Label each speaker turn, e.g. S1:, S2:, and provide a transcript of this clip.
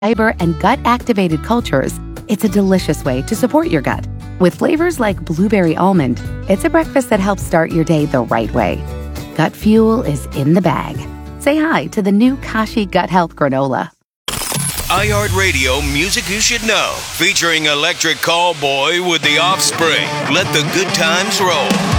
S1: fiber, and gut-activated cultures, it's a delicious way to support your gut. With flavors like blueberry almond, it's a breakfast that helps start your day the right way. Gut fuel is in the bag. Say hi to the new Kashi Gut Health Granola.
S2: iHeartRadio Music You Should Know, featuring Electric Callboy with The Offspring. Let the good times roll.